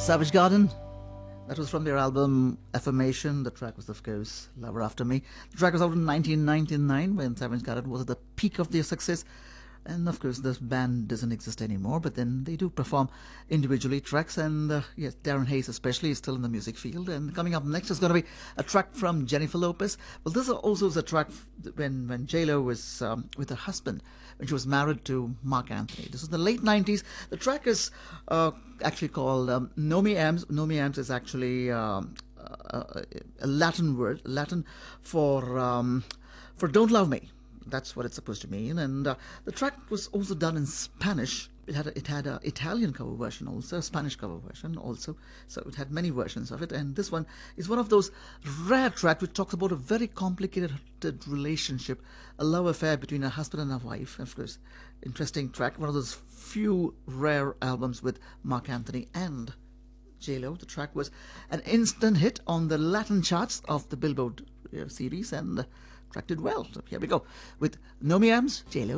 Savage Garden. That was from their album Affirmation. The track was, of course, Lover After Me. The track was out in 1999 when Savage Garden was at the peak of their success. And of course, this band doesn't exist anymore, but then they do perform individually tracks. And yes, Darren Hayes especially is still in the music field. And coming up next is going to be a track from Jennifer Lopez. Well, this also is a track when J-Lo was with her husband, when she was married to Mark Anthony. This was the late 90s. The track is actually called No Me Ams. No Me Ams is actually a Latin word, Latin for Don't Love Me. That's what it's supposed to mean. And the track was also done in Spanish. It had a Italian cover version also, a Spanish cover version also. So it had many versions of it. And this one is one of those rare tracks which talks about a very complicated relationship, a love affair between a husband and a wife. Of course, interesting track. One of those few rare albums with Mark Anthony and J-Lo. The track was an instant hit on the Latin charts of the Billboard series and track did well. So here we go with No Me Ams, J-Lo.